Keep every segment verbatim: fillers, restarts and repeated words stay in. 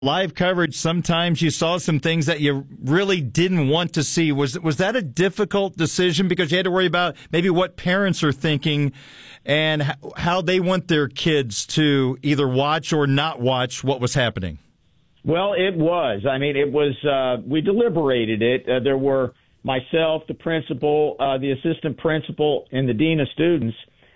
live coverage, sometimes you saw some things that you really didn't want to see. Was was that a difficult decision because you had to worry about maybe what parents are thinking and how they want their kids to either watch or not watch what was happening? Well, it was. I mean, it was, uh, we deliberated it. Uh, there were myself, the principal, uh, the assistant principal, and the dean of students.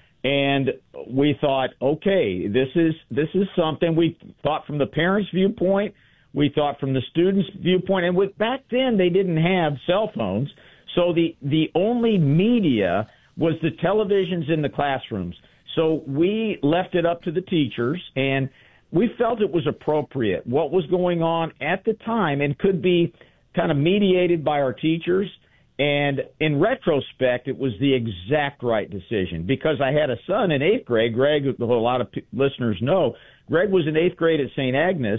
And we thought, okay, this is this is something. We thought from the parents' viewpoint, we thought from the students' viewpoint, and with back then they didn't have cell phones, so the the only media was the televisions in the classrooms. So we left it up to the teachers, and we felt it was appropriate what was going on at the time, and could be kind of mediated by our teachers. And in retrospect, it was the exact right decision because I had a son in eighth grade. Greg, who a lot of p- listeners know, Greg was in eighth grade at Saint Agnes,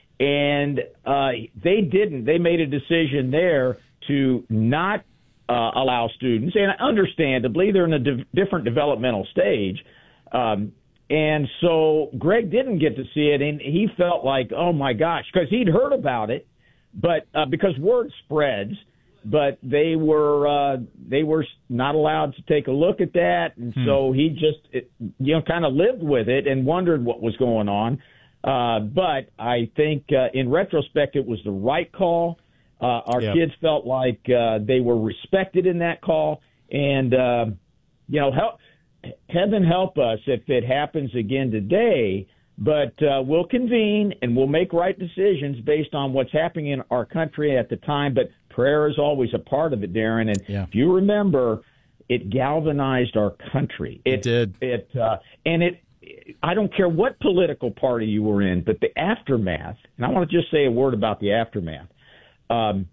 and uh, they didn't. They made a decision there to not uh, allow students, and understandably, they're in a de- different developmental stage. Um, and so Greg didn't get to see it, and he felt like, oh, my gosh, because he'd heard about it, but uh, because word spreads. But they were uh, they were not allowed to take a look at that, and hmm. so he just it, you know kind of lived with it and wondered what was going on. Uh, but I think uh, in retrospect, it was the right call. Uh, our yep. kids felt like uh, they were respected in that call, and uh, you know, help, heaven help us if it happens again today. But uh, we'll convene and we'll make right decisions based on what's happening in our country at the time. But prayer is always a part of it, Darren. And yeah. if you remember, it galvanized our country. It, it did. It uh, and it. I don't care what political party you were in, but the aftermath, and I want to just say a word about the aftermath, um,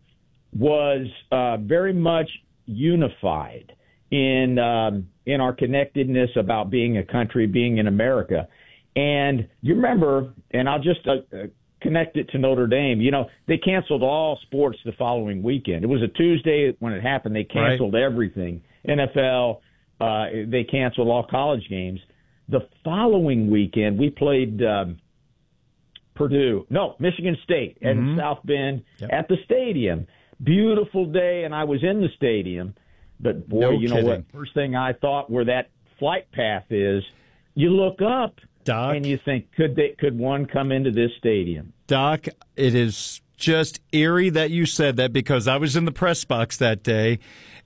was uh, very much unified in um, in our connectedness about being a country, being in America. And you remember, and I'll just uh, uh, connect it to Notre Dame, you know, they canceled all sports the following weekend. It was a Tuesday when it happened. They canceled right. everything. N F L, uh, they canceled all college games. The following weekend, we played um, Purdue, no, Michigan State at mm-hmm. South Bend yep. at the stadium. Beautiful day, and I was in the stadium. But, boy, no you know kidding. what? First thing I thought where that flight path is, you look up, Doc, and you think, could they, could one come into this stadium? Doc, it is just eerie that you said that because I was in the press box that day,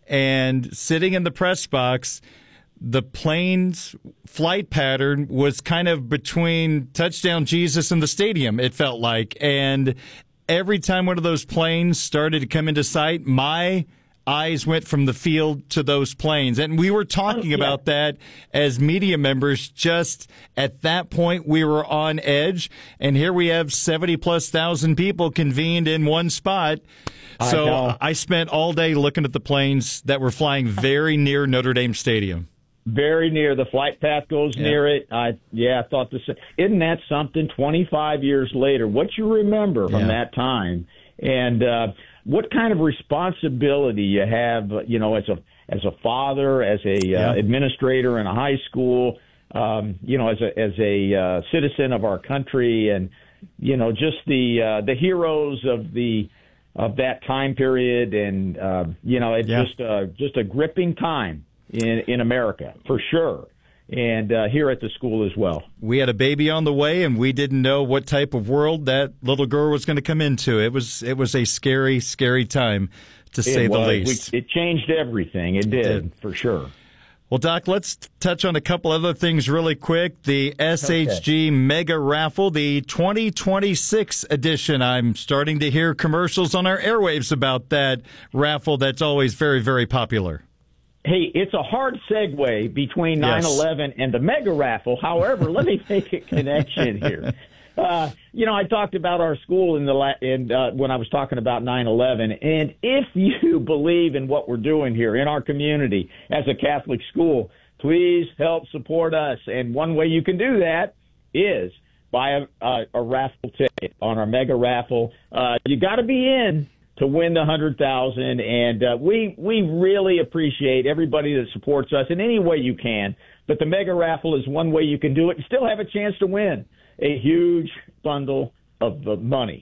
and sitting in the press box, the plane's flight pattern was kind of between Touchdown Jesus and the stadium, it felt like. And every time one of those planes started to come into sight, my eyes went from the field to those planes. And we were talking oh, yeah. about that as media members. Just at that point, we were on edge. And here we have seventy plus thousand people convened in one spot. I so know. I spent all day looking at the planes that were flying very near Notre Dame Stadium. Very near. The flight path goes yeah. near it. I yeah, I thought this. Isn't that something? twenty-five years later, what you remember from yeah. that time, and uh, what kind of responsibility you have, you know, as a as a father, as a yeah. uh, administrator in a high school, um, you know, as a as a uh, citizen of our country, and you know, just the uh, the heroes of the of that time period, and uh, you know, it's yeah. just uh, just a gripping time in in America for sure, and uh, here at the school as well. We had a baby on the way, and we didn't know what type of world that little girl was going to come into. It was it was a scary, scary time, to say it the was. least. We, it changed everything. It did, it did, for sure. Well, Doc, let's touch on a couple other things really quick. The S H G okay. Mega Raffle, the twenty twenty-six edition. I'm starting to hear commercials on our airwaves about that raffle that's always very, very popular. Hey, it's a hard segue between nine eleven yes. and the Mega Raffle. However, let me make a connection here. Uh, you know, I talked about our school in the la- in, uh, when I was talking about nine eleven, and if you believe in what we're doing here in our community as a Catholic school, please help support us. And one way you can do that is buy a, a, a raffle ticket on our Mega Raffle. Uh, you got to be in to win the one hundred thousand dollars, and uh, we we really appreciate everybody that supports us in any way you can. But the Mega Raffle is one way you can do it and still have a chance to win a huge bundle of the money.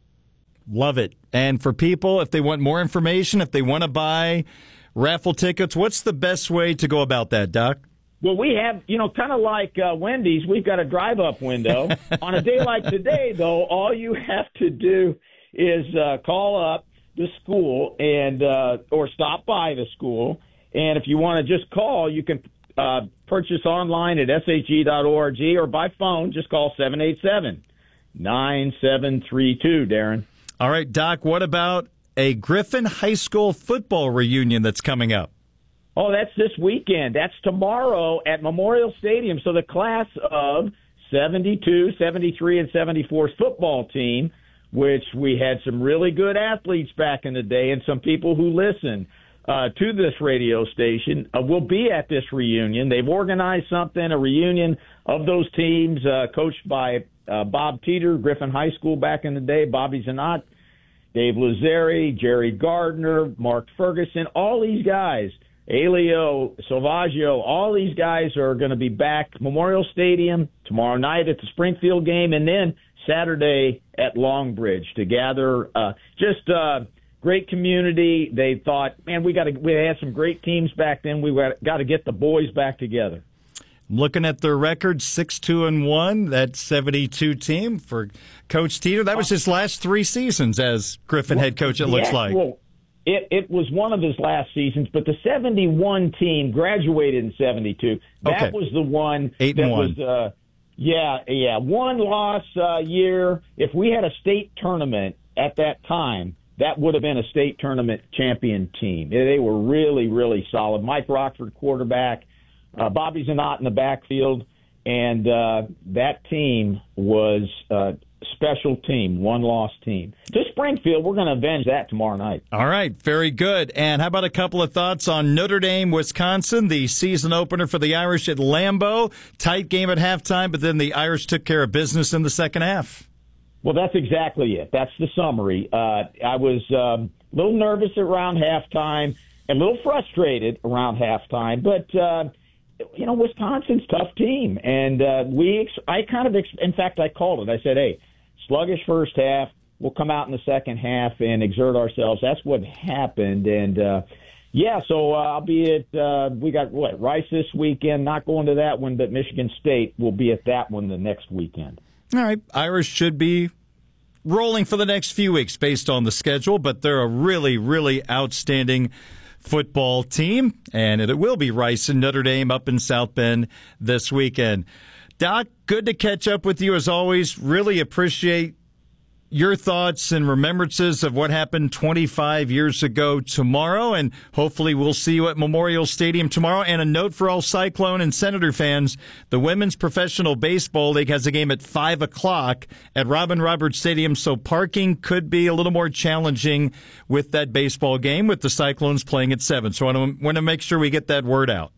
Love it. And for people, if they want more information, if they want to buy raffle tickets, what's the best way to go about that, Doc? Well, we have, you know, kind of like uh, Wendy's, we've got a drive-up window. On a day like today, though, all you have to do is uh, call up the school and uh, or stop by the school. And if you want to just call, you can uh, purchase online at S H E dot org or by phone, just call seven eight seven, nine seven three two, Darren. All right, Doc, what about a Griffin High School football reunion that's coming up? Oh, that's this weekend. That's tomorrow at Memorial Stadium. So the class of seventy-two, seventy-three, and seventy-four's football team, which we had some really good athletes back in the day and some people who listen uh, to this radio station, uh, will be at this reunion. They've organized something, a reunion of those teams uh, coached by uh, Bob Teeter, Griffin High School back in the day, Bobby Zanat, Dave Lazzari, Jerry Gardner, Mark Ferguson, all these guys. Elio, Salvaggio, all these guys are going to be back Memorial Stadium tomorrow night at the Springfield game, and then Saturday at Longbridge to gather. Uh, just uh, great community. They thought, man, we got to. We had some great teams back then. We got to get the boys back together. Looking at their record, six two and one. That seventy-two team for Coach Teeter. That was his last three seasons as Griffin head coach. It looks yeah, like. Well, It, it was one of his last seasons, but the seventy-one team graduated in seventy-two. That okay. was the one Eight that and one. was, uh, yeah, yeah, one loss uh, year. If we had a state tournament at that time, that would have been a state tournament champion team. They were really, really solid. Mike Rockford, quarterback, uh, Bobby Zanat in the backfield, and uh, that team was uh, special team, one-loss team. To Springfield, we're going to avenge that tomorrow night. All right, very good. And how about a couple of thoughts on Notre Dame, Wisconsin, the season opener for the Irish at Lambeau. Tight game at halftime, but then the Irish took care of business in the second half. Well, that's exactly it. That's the summary. Uh, I was um, a little nervous around halftime and a little frustrated around halftime, but uh, you know, Wisconsin's a tough team, and uh, we. Ex- I kind of, ex- in fact, I called it. I said, "Hey, sluggish first half. We'll come out in the second half and exert ourselves." That's what happened, and uh, yeah. So uh, I'll be at. Uh, we got what Rice this weekend. Not going to that one, but Michigan State will be at that one the next weekend. All right, Irish should be rolling for the next few weeks based on the schedule, but they're a really, really outstanding football team, and it will be Rice and Notre Dame up in South Bend this weekend. Doc, good to catch up with you as always. Really appreciate your thoughts and remembrances of what happened twenty-five years ago tomorrow, and hopefully we'll see you at Memorial Stadium tomorrow. And a note for all Cyclone and Senator fans, the Women's Professional Baseball League has a game at five o'clock at Robin Roberts Stadium, so parking could be a little more challenging with that baseball game with the Cyclones playing at seven. So I want to make sure we get that word out.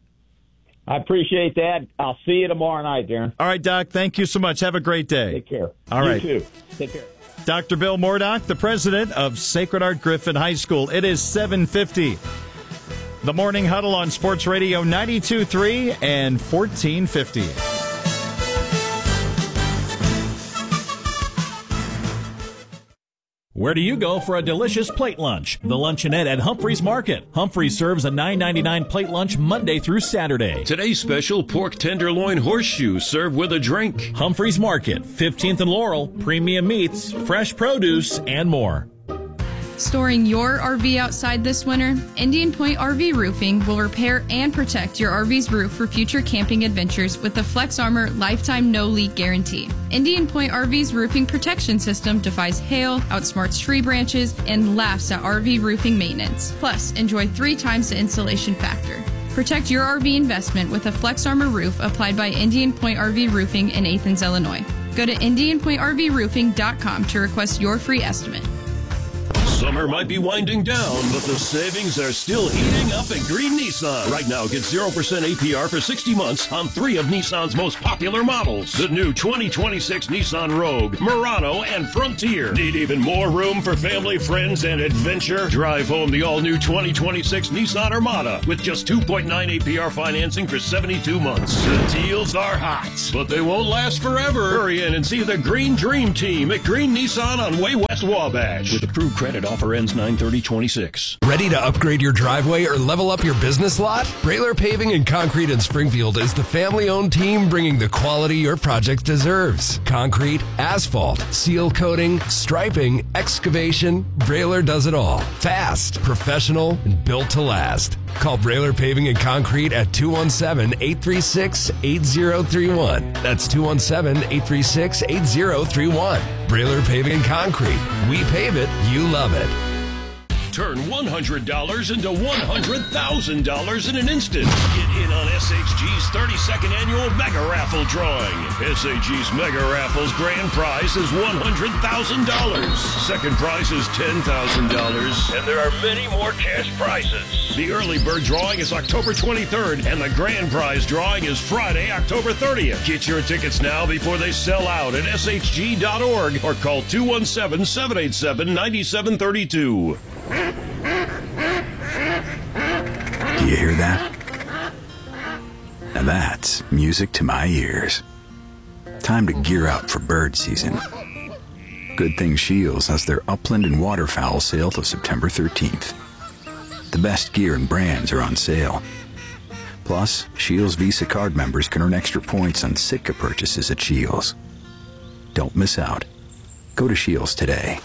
I appreciate that. I'll see you tomorrow night, Darren. All right, Doc, thank you so much. Have a great day. Take care. All you right. too. Take care. Doctor Bill Moredock, the president of Sacred Heart Griffin High School. It is seven fifty. The Morning Huddle on Sports Radio ninety-two point three and fourteen fifty. Where do you go for a delicious plate lunch? The Luncheonette at Humphreys Market. Humphreys serves a nine ninety-nine plate lunch Monday through Saturday. Today's special pork tenderloin horseshoe served with a drink. Humphreys Market, fifteenth and Laurel, premium meats, fresh produce, and more. Storing your R V outside this winter? Indian Point R V Roofing will repair and protect your R V's roof for future camping adventures with the Flex Armor Lifetime No Leak Guarantee. Indian Point R V's roofing protection system defies hail, outsmarts tree branches, and laughs at R V roofing maintenance. Plus, enjoy three times the insulation factor. Protect your R V investment with a Flex Armor roof applied by Indian Point R V Roofing in Athens, Illinois. Go to indian point r v roofing dot com to request your free estimate. Summer might be winding down, but the savings are still heating up at Green Nissan. Right now, get zero percent A P R for sixty months on three of Nissan's most popular models. The new twenty twenty-six Nissan Rogue, Murano, and Frontier. Need even more room for family, friends, and adventure? Drive home the all-new twenty twenty-six Nissan Armada with just two point nine A P R financing for seventy-two months. The deals are hot, but they won't last forever. Hurry in and see the Green Dream Team at Green Nissan on Way West Wabash. With approved credit, offer ends nine thirty twenty-six. Ready to upgrade your driveway or level up your business lot? Brailer Paving and Concrete in Springfield is the family-owned team bringing the quality your project deserves. Concrete, asphalt, seal coating, striping, excavation, Brailer does it all. Fast, professional, and built to last. Call Brailer Paving and Concrete at two one seven, eight three six, eight zero three one. That's two one seven, eight three six, eight zero three one. Brailer Paving and Concrete. We pave it, you love it. Turn one hundred dollars into one hundred thousand dollars in an instant. Get in on S H G's thirty-second annual Mega Raffle drawing. S H G's Mega Raffle's grand prize is one hundred thousand dollars. Second prize is ten thousand dollars. And there are many more cash prizes. The early bird drawing is October twenty-third, and the grand prize drawing is Friday, October thirtieth. Get your tickets now before they sell out at S H G dot org or call two one seven, seven eight seven, nine seven three two. Do you hear that? Now that's music to my ears. Time to gear up for bird season. Good thing Shields has their upland and waterfowl sale till September thirteenth. The best gear and brands are on sale. Plus, Shields Visa card members can earn extra points on Sitka purchases at Shields. Don't miss out. Go to Shields today.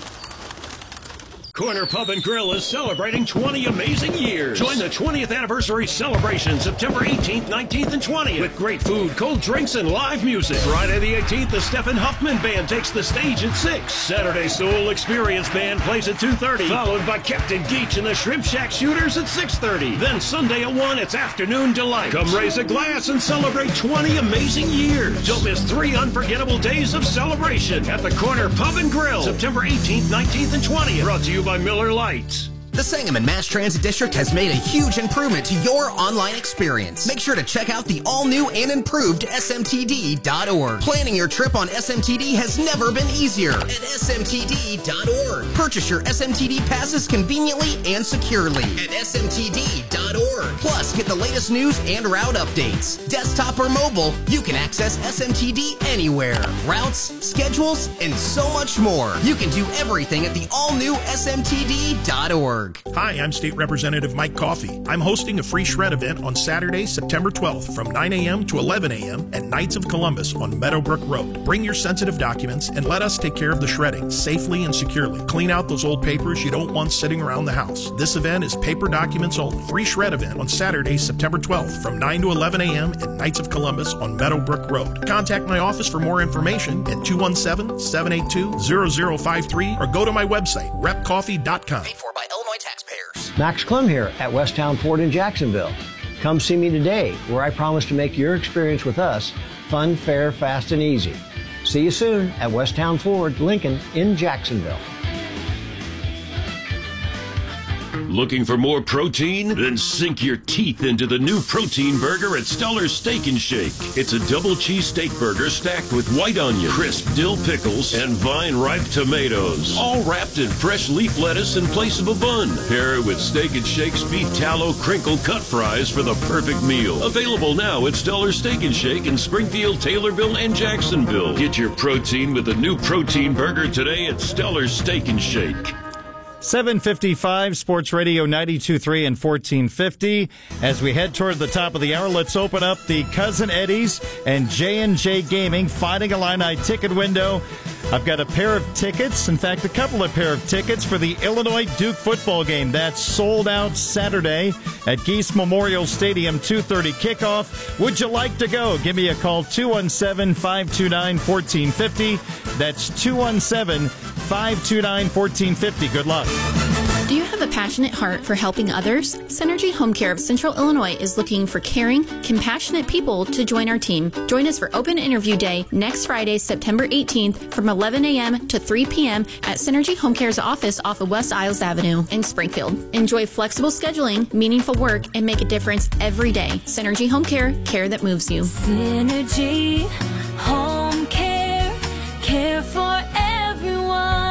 Corner Pub and Grill is celebrating twenty amazing years. Join the twentieth anniversary celebration September eighteenth, nineteenth, and twentieth with great food, cold drinks, and live music. Friday the eighteenth, the Stephen Huffman Band takes the stage at six. Saturday, Soul Experience Band plays at two thirty, followed by Captain Geach and the Shrimp Shack Shooters at six thirty. Then Sunday at one, it's Afternoon Delight. Come raise a glass and celebrate twenty amazing years. Don't miss three unforgettable days of celebration at the Corner Pub and Grill, September eighteenth, nineteenth, and twentieth. Brought to you by Miller Lite. The Sangamon Mass Transit District has made a huge improvement to your online experience. Make sure to check out the all-new and improved S M T D dot org. Planning your trip on S M T D has never been easier at S M T D dot org. Purchase your S M T D passes conveniently and securely at S M T D dot org. Plus, get the latest news and route updates. Desktop or mobile, you can access S M T D anywhere. Routes, schedules, and so much more. You can do everything at the all-new S M T D dot org. Hi, I'm State Representative Mike Coffey. I'm hosting a free shred event on Saturday, September twelfth from nine a.m. to eleven a.m. at Knights of Columbus on Meadowbrook Road. Bring your sensitive documents and let us take care of the shredding safely and securely. Clean out those old papers you don't want sitting around the house. This event is paper documents only. Free shred event on Saturday, September twelfth from nine to eleven a.m. at Knights of Columbus on Meadowbrook Road. Contact my office for more information at two one seven, seven eight two, zero zero five three or go to my website, rep coffee dot com. Paid for by Illinois taxpayers. Max Clem here at Westtown Ford in Jacksonville. Come see me today, where I promise to make your experience with us fun, fair, fast, and easy. See you soon at Westtown Ford, Lincoln in Jacksonville. Looking for more protein? Then sink your teeth into the new protein burger at Stellar's Steak and Shake. It's a double cheese steak burger stacked with white onion, crisp dill pickles, and vine-ripe tomatoes, all wrapped in fresh leaf lettuce in place of a bun. Pair it with Steak and Shake's beef tallow crinkle cut fries for the perfect meal. Available now at Stellar's Steak and Shake in Springfield, Taylorville, and Jacksonville. Get your protein with the new protein burger today at Stellar's Steak and Shake. seven fifty-five, Sports Radio ninety-two point three and fourteen fifty. As we head toward the top of the hour, let's open up the Cousin Eddie's and J and J Gaming Fighting Illini ticket window. I've got a pair of tickets, in fact, a couple of pair of tickets for the Illinois-Duke football game. That's sold out Saturday at Geese Memorial Stadium, two thirty kickoff. Would you like to go? Give me a call, two one seven, five two nine, one four five zero. That's two one seven, five two nine, one four five zero. Good luck. Do you have a passionate heart for helping others? Synergy Home Care of Central Illinois is looking for caring, compassionate people to join our team. Join us for Open Interview Day next Friday, September eighteenth from eleven a.m. to three p.m. at Synergy Home Care's office off of West Isles Avenue in Springfield. Enjoy flexible scheduling, meaningful work, and make a difference every day. Synergy Home Care, care that moves you. Synergy Home Care, care for everyone.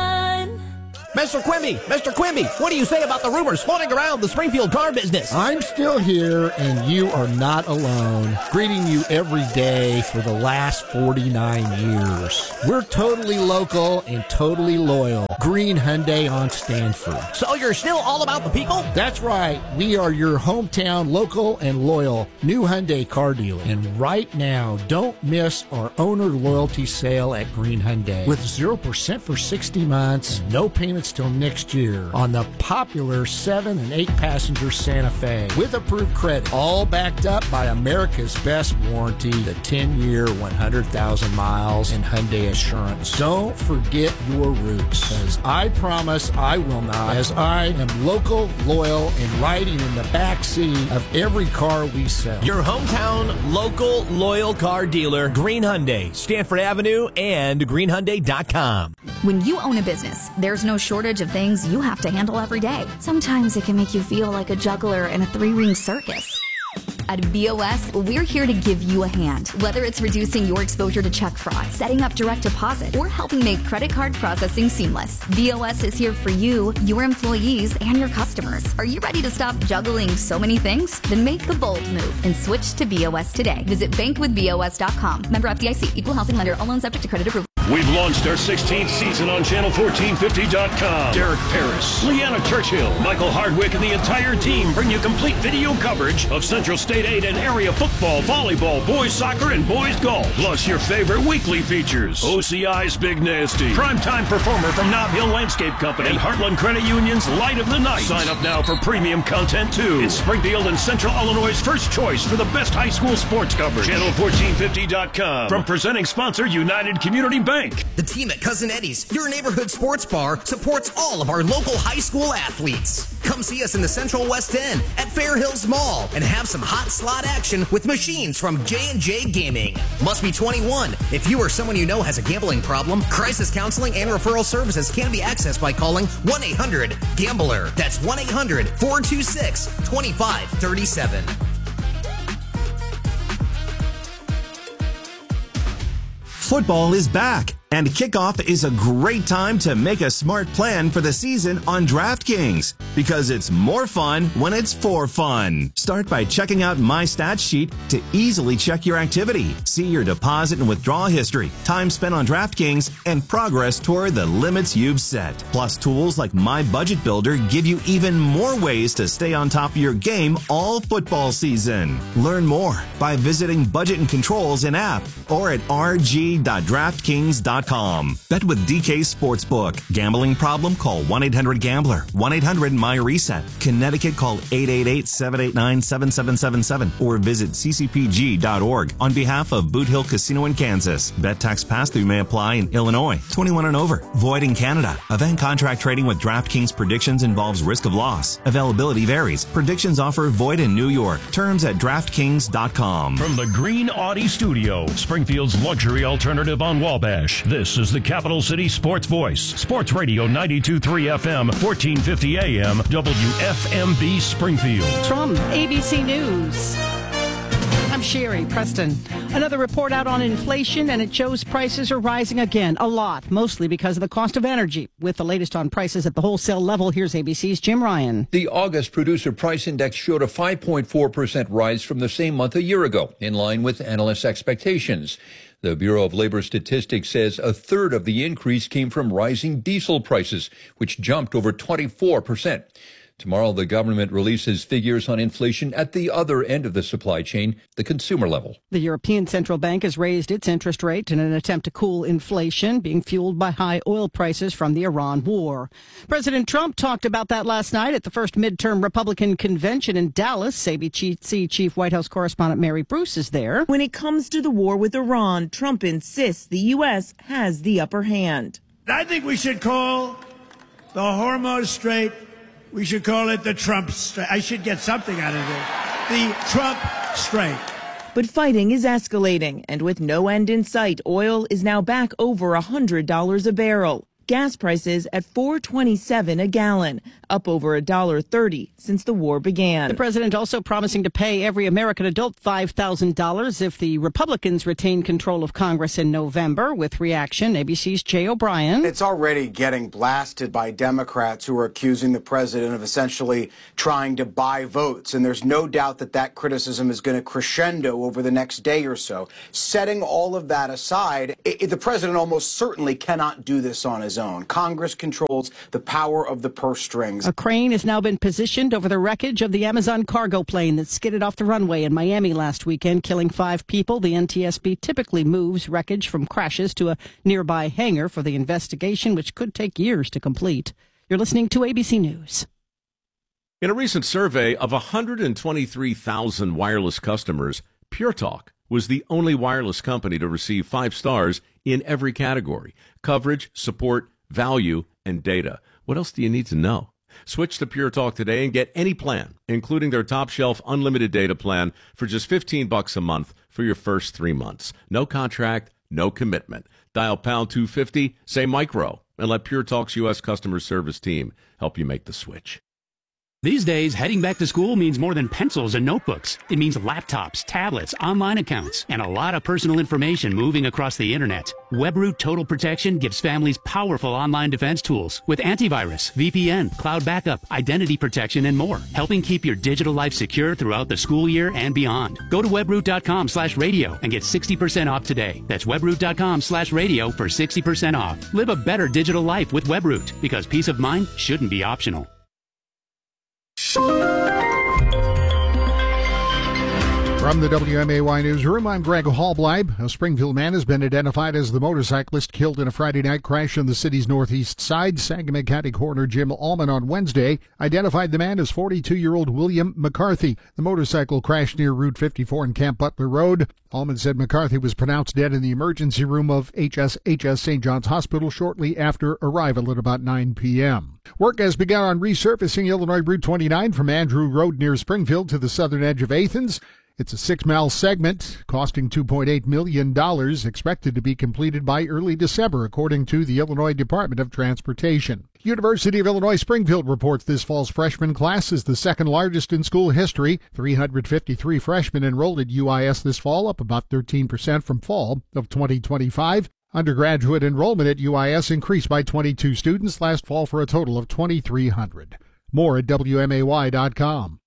Mister Quimby, Mister Quimby, what do you say about the rumors floating around the Springfield car business? I'm still here, and you are not alone. Greeting you every day for the last forty-nine years. We're totally local and totally loyal. Green Hyundai on Stanford. So you're still all about the people? That's right. We are your hometown local and loyal new Hyundai car dealer. And right now, don't miss our owner loyalty sale at Green Hyundai. With zero percent for sixty months, no payments till next year on the popular seven and eight passenger Santa Fe with approved credit, all backed up by America's best warranty, the ten year, one hundred thousand miles in Hyundai Assurance. Don't forget your roots, as I promise I will not, as I am local, loyal, and riding in the backseat of every car we sell. Your hometown local loyal car dealer, Green Hyundai, Stanford Avenue, and green hyundai dot com. When you own a business, there's no shortage of things you have to handle every day. Sometimes it can make you feel like a juggler in a three-ring circus. At B O S, we're here to give you a hand. Whether it's reducing your exposure to check fraud, setting up direct deposit, or helping make credit card processing seamless, B O S is here for you, your employees, and your customers. Are you ready to stop juggling so many things? Then make the bold move and switch to B O S today. Visit bank with B O S dot com. Member F D I C. Equal housing lender. All loans subject to credit approval. We've launched our sixteenth season on channel fourteen fifty dot com. Derek Paris, Leanna Churchill, Michael Hardwick, and the entire team bring you complete video coverage of Central State eight and area football, volleyball, boys soccer, and boys golf. Plus your favorite weekly features. O C I's Big Nasty, primetime performer from Nob Hill Landscape Company, and Heartland Credit Union's Light of the Night. Sign up now for premium content too. It's Springfield and Central Illinois' first choice for the best high school sports coverage. channel fourteen fifty dot com. From presenting sponsor United Community Bank. The team at Cousin Eddie's, your neighborhood sports bar, supports all of our local high school athletes. Come see us in the Central West End at Fair Hills Mall and have some hot slot action with machines from J and J Gaming. Must be twenty-one. If you or someone you know has a gambling problem, crisis counseling and referral services can be accessed by calling one eight hundred gambler. That's one eight hundred four two six two five three seven. Football is back, and kickoff is a great time to make a smart plan for the season on DraftKings, because it's more fun when it's for fun. Start by checking out My Stat Sheet to easily check your activity, see your deposit and withdrawal history, time spent on DraftKings, and progress toward the limits you've set. Plus, tools like My Budget Builder give you even more ways to stay on top of your game all football season. Learn more by visiting Budget and Controls in app or at r g dot draftkings dot com. Bet with D K Sportsbook. Gambling problem? Call one eight hundred gambler. one eight hundred my reset. Connecticut, call eight eight eight, seven eight nine, seven seven seven seven or visit c c p g dot org on behalf of Boot Hill Casino in Kansas. Bet tax pass-through may apply in Illinois. twenty-one and over. Void in Canada. Event contract trading with DraftKings predictions involves risk of loss. Availability varies. Predictions offer void in New York. Terms at draftkings dot com. From the Green Audi Studio, Springfield's luxury alternative on Wabash, this is the Capital City Sports Voice. Sports Radio ninety-two point three F M, fourteen fifty A M, W F M B Springfield. From A B C News, I'm Sherry Preston. Another report out on inflation, and it shows prices are rising again, a lot, mostly because of the cost of energy. With the latest on prices at the wholesale level, here's A B C's Jim Ryan. The August Producer Price Index showed a five point four percent rise from the same month a year ago, in line with analysts' expectations. The Bureau of Labor Statistics says a third of the increase came from rising diesel prices, which jumped over twenty-four percent. Tomorrow, the government releases figures on inflation at the other end of the supply chain, the consumer level. The European Central Bank has raised its interest rate in an attempt to cool inflation, being fueled by high oil prices from the Iran war. President Trump talked about that last night at the first midterm Republican convention in Dallas. A B C Chief White House correspondent Mary Bruce is there. When it comes to the war with Iran, Trump insists the U S has the upper hand. I think we should call the Hormuz Strait We should call it the Trump strike. I should get something out of it. The Trump strike. But fighting is escalating, and with no end in sight, oil is now back over one hundred dollars a barrel. Gas prices at four twenty-seven a gallon, up over one dollar thirty since the war began. The president also promising to pay every American adult five thousand dollars if the Republicans retain control of Congress in November. With reaction, A B C's Jay O'Brien. It's already getting blasted by Democrats who are accusing the president of essentially trying to buy votes. And there's no doubt that that criticism is going to crescendo over the next day or so. Setting all of that aside, it, it, the president almost certainly cannot do this on his own. Congress controls the power of the purse strings. A crane has now been positioned over the wreckage of the Amazon cargo plane that skidded off the runway in Miami last weekend, killing five people. The N T S B typically moves wreckage from crashes to a nearby hangar for the investigation, which could take years to complete. You're listening to A B C News. In a recent survey of one hundred twenty-three thousand wireless customers, Pure Talk was the only wireless company to receive five stars in every category: coverage, support, value, and data. What else do you need to know? Switch to Pure Talk today and get any plan, including their top shelf unlimited data plan, for just fifteen bucks a month for your first three months. No contract, no commitment. Dial pound two fifty, say micro, and let Pure Talk's U S customer service team help you make the switch. These days, heading back to school means more than pencils and notebooks. It means laptops, tablets, online accounts, and a lot of personal information moving across the internet. WebRoot Total Protection gives families powerful online defense tools with antivirus, V P N, cloud backup, identity protection, and more, helping keep your digital life secure throughout the school year and beyond. Go to webroot.com slash radio and get sixty percent off today. That's webroot.com slash radio for sixty percent off. Live a better digital life with WebRoot, because peace of mind shouldn't be optional. From the W M A Y Newsroom, I'm Greg Hallbleib. A Springfield man has been identified as the motorcyclist killed in a Friday night crash on the city's northeast side. Sangamon County Coroner Jim Allman on Wednesday identified the man as forty-two-year-old William McCarthy. The motorcycle crashed near Route fifty-four and Camp Butler Road. Allman said McCarthy was pronounced dead in the emergency room of H S H S Saint John's Hospital shortly after arrival at about nine p.m. Work has begun on resurfacing Illinois Route twenty-nine from Andrew Road near Springfield to the southern edge of Athens. It's a six-mile segment costing two point eight million dollars, expected to be completed by early December, according to the Illinois Department of Transportation. University of Illinois Springfield reports this fall's freshman class is the second largest in school history. three hundred fifty-three freshmen enrolled at U I S this fall, up about thirteen percent from fall of twenty twenty-five. Undergraduate enrollment at U I S increased by twenty-two students last fall for a total of twenty-three hundred. More at W M A Y dot com.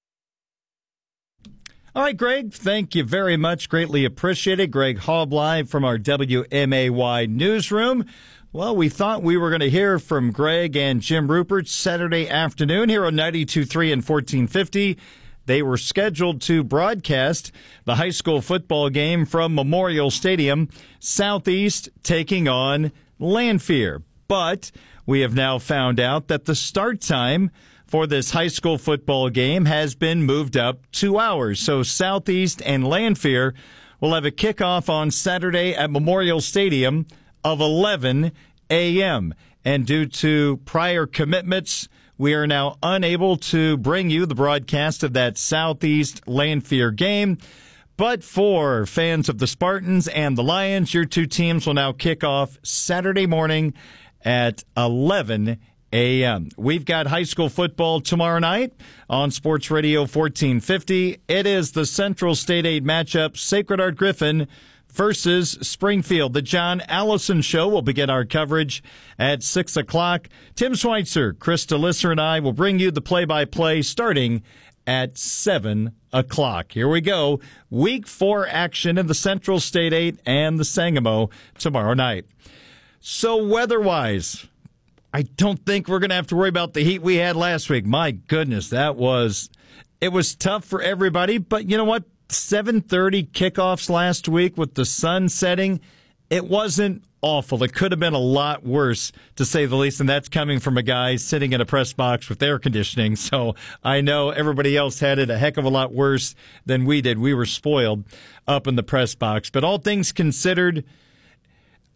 All right, Greg, thank you very much. Greatly appreciated. Greg Hallbleib from our W M A Y newsroom. Well, we thought we were going to hear from Greg and Jim Rupert Saturday afternoon here on ninety-two point three and fourteen fifty. They were scheduled to broadcast the high school football game from Memorial Stadium, Southeast taking on Lanphier. But we have now found out that the start time for this high school football game has been moved up two hours. So Southeast and Lanphier will have a kickoff on Saturday at Memorial Stadium of eleven a.m. And due to prior commitments, we are now unable to bring you the broadcast of that Southeast Lanphier game. But for fans of the Spartans and the Lions, your two teams will now kick off Saturday morning at eleven a.m. We've got high school football tomorrow night on Sports Radio fourteen fifty. It is the Central State Aid matchup, Sacred Heart Griffin versus Springfield. The John Allison Show will begin our coverage at six o'clock. Tim Schweitzer, Chris DeLisser, and I will bring you the play-by-play starting at seven o'clock. Here we go. Week four action in the Central State Eight and the Sangamo tomorrow night. So weather-wise, I don't think we're going to have to worry about the heat we had last week. My goodness, that was, it was tough for everybody. But you know what? seven thirty kickoffs last week with the sun setting, it wasn't awful. It could have been a lot worse, to say the least, and that's coming from a guy sitting in a press box with air conditioning. So I know everybody else had it a heck of a lot worse than we did. We were spoiled up in the press box. But all things considered,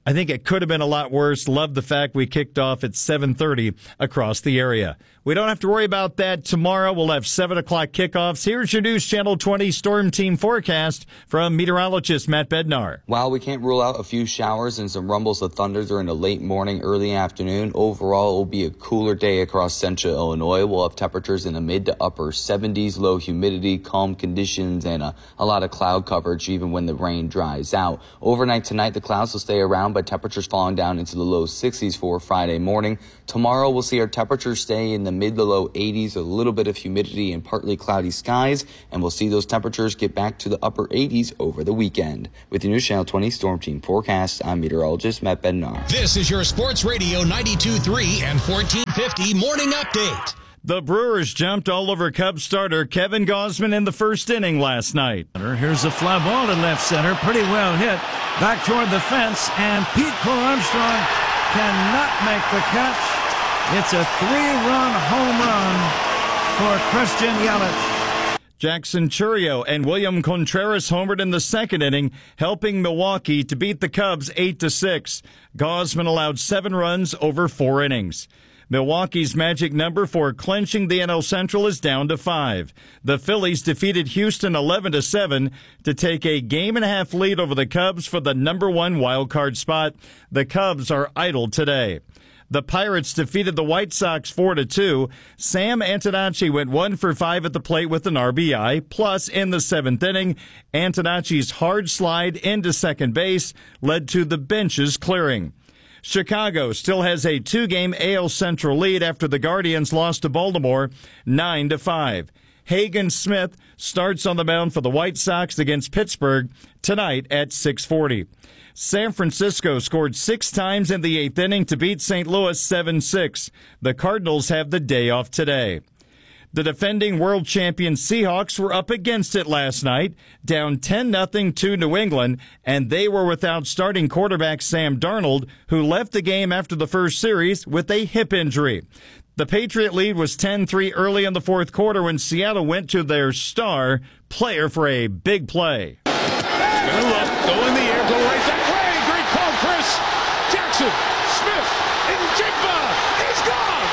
I think it could have been a lot worse. Love the fact we kicked off at seven thirty across the area. We don't have to worry about that tomorrow. We'll have seven o'clock kickoffs. Here's your News Channel twenty Storm Team forecast from meteorologist Matt Bednar. While we can't rule out a few showers and some rumbles of thunder during the late morning, early afternoon, overall it will be a cooler day across central Illinois. We'll have temperatures in the mid to upper seventies, low humidity, calm conditions, and a, a lot of cloud coverage even when the rain dries out. Overnight tonight, the clouds will stay around, but temperatures falling down into the low sixties for Friday morning. Tomorrow, we'll see our temperatures stay in the mid to low eighties, a little bit of humidity and partly cloudy skies, and we'll see those temperatures get back to the upper eighties over the weekend. With the News Channel twenty Storm Team forecast, I'm meteorologist Matt Bednar. This is your Sports Radio ninety-two point three and fourteen fifty Morning Update. The Brewers jumped all over Cubs starter Kevin Gausman in the first inning last night. Here's a fly ball to left center, pretty well hit, back toward the fence, and Pete Crow Armstrong cannot make the catch. It's a three-run home run for Christian Yelich. Jackson Chourio and William Contreras homered in the second inning, helping Milwaukee to beat the Cubs eight to six. Gausman allowed seven runs over four innings. Milwaukee's magic number for clinching the N L Central is down to five. The Phillies defeated Houston eleven to seven to take a game and a half lead over the Cubs for the number one wild card spot. The Cubs are idle today. The Pirates defeated the White Sox four to two. Sam Antonacci went one for five at the plate with an R B I. Plus, in the seventh inning, Antonacci's hard slide into second base led to the benches clearing. Chicago still has a two-game A L Central lead after the Guardians lost to Baltimore nine to five. Hagen Smith starts on the mound for the White Sox against Pittsburgh tonight at six forty. San Francisco scored six times in the eighth inning to beat Saint Louis seven six. The Cardinals have the day off today. The defending world champion Seahawks were up against it last night, down ten nothing to New England, and they were without starting quarterback Sam Darnold, who left the game after the first series with a hip injury. The Patriot lead was ten three early in the fourth quarter when Seattle went to their star player for a big play. Gonna look, go in the air, go right that way. Great call, Chris. Jackson, Smith, and Jigba. He's gone.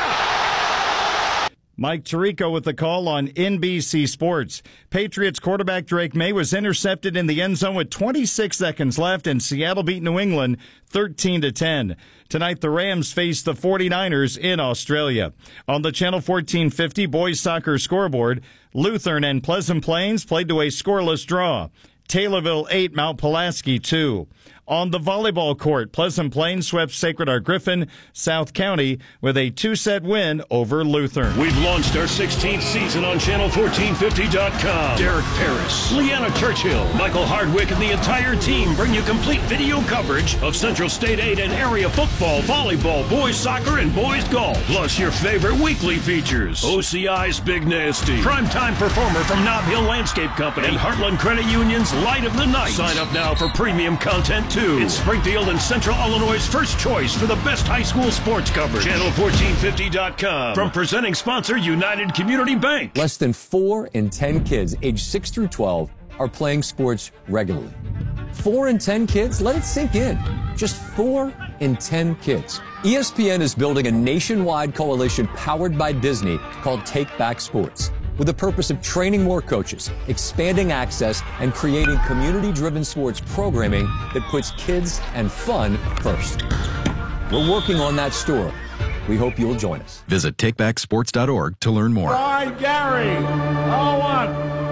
Touchdown. Mike Tirico with the call on N B C Sports. Patriots quarterback Drake May was intercepted in the end zone with twenty-six seconds left, and Seattle beat New England thirteen to ten. Tonight, the Rams face the forty-niners in Australia. On the Channel fourteen fifty boys soccer scoreboard, Lutheran and Pleasant Plains played to a scoreless draw. Taylorville eight, Mount Pulaski two. On the volleyball court, Pleasant Plains swept Sacred Heart Griffin, South County, with a two-set win over Lutheran. We've launched our sixteenth season on channel fourteen fifty dot com. Derek Paris, Leanna Churchill, Michael Hardwick, and the entire team bring you complete video coverage of Central State eight and area football, volleyball, boys soccer, and boys golf. Plus your favorite weekly features. O C I's Big Nasty, primetime performer from Nob Hill Landscape Company, and Heartland Credit Union's Light of the Night. Sign up now for premium content too. It's Springfield and Central Illinois' first choice for the best high school sports coverage. channel fourteen fifty dot com. From presenting sponsor United Community Bank. Less than four in ten kids aged six through twelve are playing sports regularly. Four in ten kids? Let it sink in. Just four in ten kids. E S P N is building a nationwide coalition powered by Disney called Take Back Sports, with the purpose of training more coaches, expanding access, and creating community-driven sports programming that puts kids and fun first. We're working on that story. We hope you'll join us. Visit take back sports dot org to learn more. Brian Gary, on one,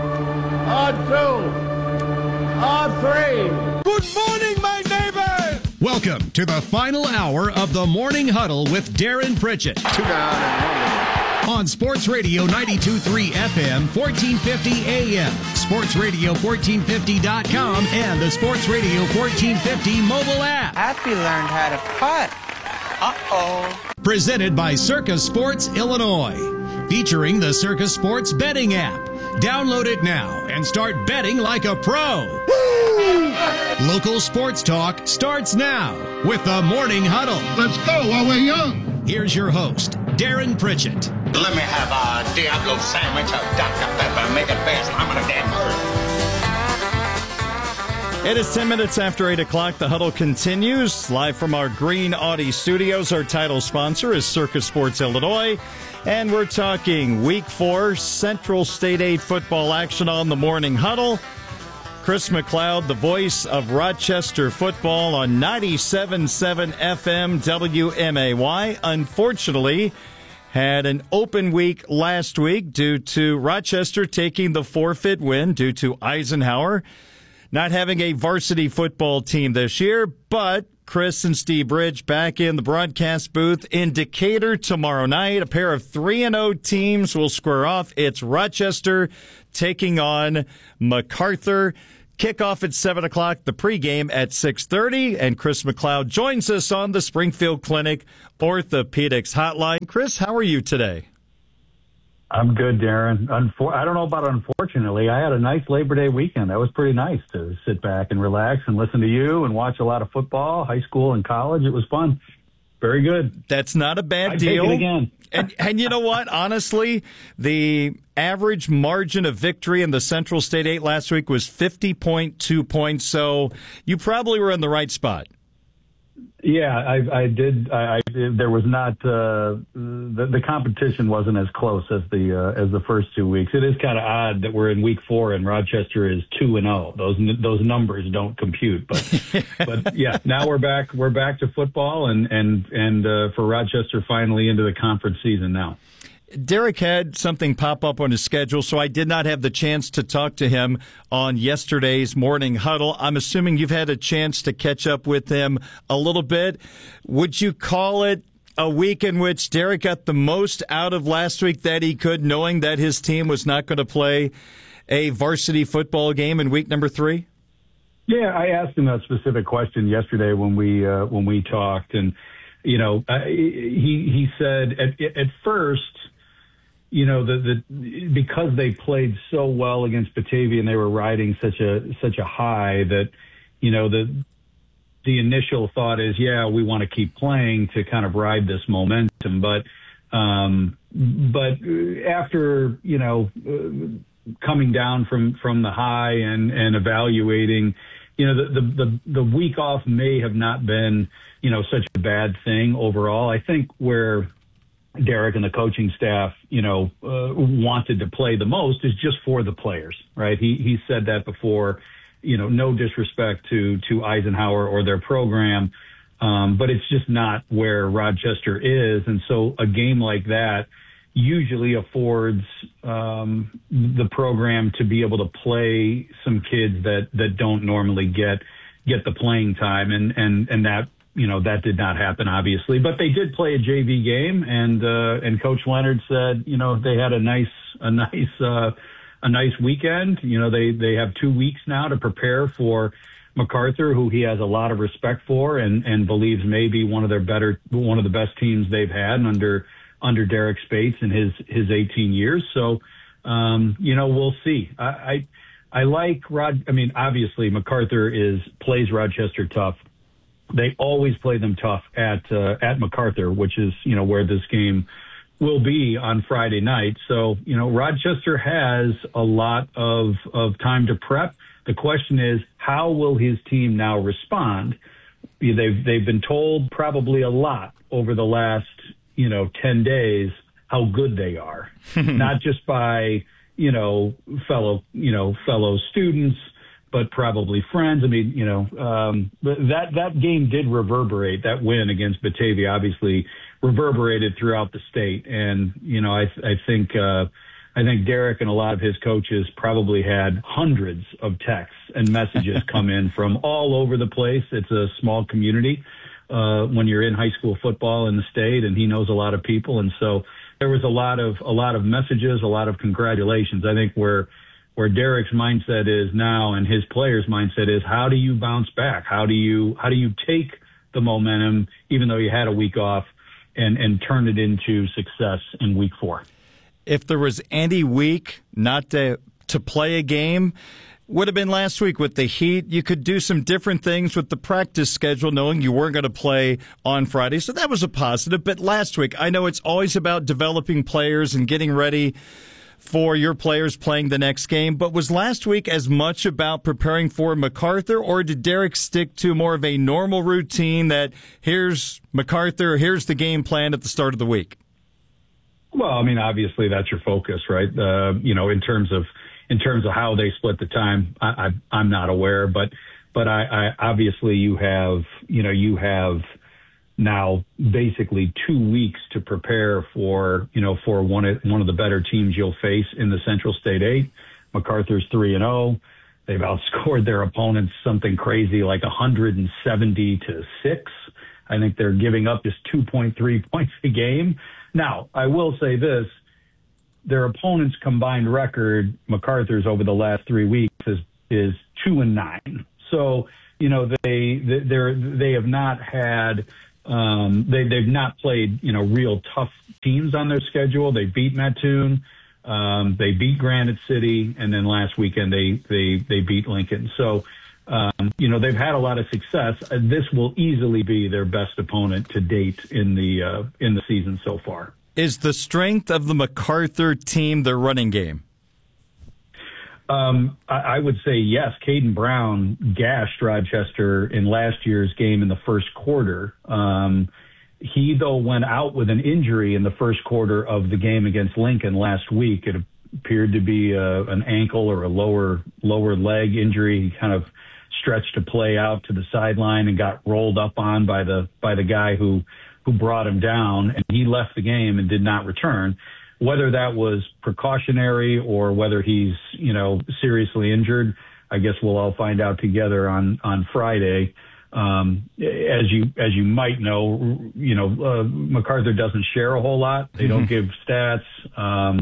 on two, on three. Good morning, my neighbor! Welcome to the final hour of the Morning Huddle with Darren Pritchett. Two down and one. On Sports Radio ninety-two point three F M, fourteen fifty A M, sports radio fourteen fifty dot com, and the Sports Radio fourteen fifty mobile app. Happy learned how to putt. Uh-oh. Presented by Circus Sports Illinois, featuring the Circus Sports betting app. Download it now and start betting like a pro. Woo! Local sports talk starts now with the Morning Huddle. Let's go while we're young. Here's your host, Darren Pritchett. Let me have a Diablo sandwich of Doctor Pepper. Make it fast. I'm gonna damn hurry. It is ten minutes after eight o'clock. The Huddle continues live from our Green Audi studios. Our title sponsor is Circus Sports Illinois. And we're talking week four Central State eight football action on the Morning Huddle. Chris McLeod, the voice of Rochester football on ninety-seven point seven F M W M A Y. Unfortunately, had an open week last week due to Rochester taking the forfeit win due to Eisenhower not having a varsity football team this year, but Chris and Steve Bridge back in the broadcast booth in Decatur tomorrow night. A pair of three and oh teams will square off. It's Rochester taking on MacArthur. Kickoff at seven o'clock, the pregame at six thirty, and Chris McLeod joins us on the Springfield Clinic Orthopedics Hotline. Chris, how are you today? I'm good, Darren. Unfor- I don't know about unfortunately. I had a nice Labor Day weekend. That was pretty nice to sit back and relax and listen to you and watch a lot of football, high school and college. It was fun. Very good. That's not a bad I'd deal. Take it again. and, and you know what? Honestly, the average margin of victory in the Central State eight last week was fifty point two points, so you probably were in the right spot. Yeah, I, I did. I, I there was not uh, the the competition wasn't as close as the uh, as the first two weeks. It is kind of odd that we're in week four and Rochester is two and zero. Those those numbers don't compute. But but yeah, now we're back. We're back to football and and and uh, for Rochester finally into the conference season now. Derek had something pop up on his schedule, so I did not have the chance to talk to him on yesterday's Morning Huddle. I'm assuming you've had a chance to catch up with him a little bit. Would you call it a week in which Derek got the most out of last week that he could, knowing that his team was not going to play a varsity football game in week number three? Yeah, I asked him that specific question yesterday when we uh, when we talked, and you know, uh, he he said at, at first, you know, the, the because they played so well against Batavia and they were riding such a such a high that, you know, the the initial thought is, yeah, we want to keep playing to kind of ride this momentum. But um, but after, you know, uh, coming down from, from the high and, and evaluating, you know, the, the, the, the week off may have not been, you know, such a bad thing overall. I think where Derek and the coaching staff, you know, uh, wanted to play the most is just for the players, right? He he said that before, you know, no disrespect to to Eisenhower or their program, um, but it's just not where Rochester is. And so a game like that usually affords um, the program to be able to play some kids that, that don't normally get get the playing time. And, and, and that, you know, that did not happen, obviously, but they did play a J V game, and uh, and Coach Leonard said, you know, they had a nice a nice uh, a nice weekend. You know, they they have two weeks now to prepare for MacArthur, who he has a lot of respect for, and and believes may be one of their better one of the best teams they've had under under Derek Spates in his his eighteen years. So, um, you know, we'll see. I, I I like Rod. I mean, obviously, MacArthur is plays Rochester tough. They always play them tough at uh, at MacArthur, which is, you know, where this game will be on Friday night. So, you know, Rochester has a lot of of time to prep. The question is, how will his team now respond? They've they've been told probably a lot over the last, you know, ten days how good they are, not just by, you know, fellow you know fellow students, but probably friends. I mean, you know, um, that that game did reverberate. That win against Batavia obviously reverberated throughout the state. And, you know, I, I think uh, I think Derek and a lot of his coaches probably had hundreds of texts and messages come in from all over the place. It's a small community uh, when you're in high school football in the state, and he knows a lot of people. And so there was a lot of a lot of messages, a lot of congratulations. I think where Where Derek's mindset is now and his players' mindset is, how do you bounce back? How do you how do you take the momentum, even though you had a week off, and, and turn it into success in week four? If there was any week not to to play a game, would have been last week with the heat. You could do some different things with the practice schedule, knowing you weren't going to play on Friday. So that was a positive. But last week, I know it's always about developing players and getting ready for your players playing the next game. But was last week as much about preparing for MacArthur, or did Derek stick to more of a normal routine that here's MacArthur, here's the game plan at the start of the week? Well, I mean, obviously that's your focus, right? Uh, you know, in terms of in terms of how they split the time, I, I, I'm not aware, but but I, I obviously you have you know you have now basically two weeks to prepare for you know for one of, one of the better teams you'll face in the Central State Eight. MacArthur's three and zero. They've outscored their opponents something crazy like one hundred seventy to six. I think they're giving up just two point three points a game. Now, I will say this, their opponents' combined record, MacArthur's over the last three weeks, is, is two and nine. So, you know, they, they're, they have not had, um, they, they've not played, you know, real tough teams on their schedule. They beat Mattoon, um, they beat Granite City, and then last weekend they, they, they beat Lincoln. So, Um, you know, they've had a lot of success. Uh, this will easily be their best opponent to date in the uh, in the season so far. Is the strength of the MacArthur team their running game? Um, I, I would say yes. Caden Brown gashed Rochester in last year's game in the first quarter. Um, he, though, went out with an injury in the first quarter of the game against Lincoln last week. It appeared to be a, an ankle or a lower lower leg injury. He kind of stretched a play out to the sideline and got rolled up on by the by the guy who who brought him down, and he left the game and did not return. Whether that was precautionary or whether he's you know seriously injured, I guess we'll all find out together on on Friday. Um, as you as you might know, you know uh, MacArthur doesn't share a whole lot. They don't give stats, um,